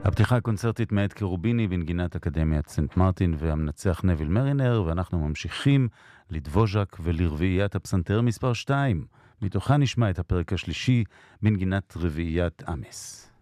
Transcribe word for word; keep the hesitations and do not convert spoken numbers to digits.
הפתיחה הקונצרטית מאת קרוביני בנגינת אקדמיית סנט מרטין והמנצח נביל מרינר, ואנחנו ממשיכים לדבוז'ק ולרביעיית הפסנתר מספר שתיים. מתוכה נשמע את הפרק השלישי בנגינת רביעיית אמס.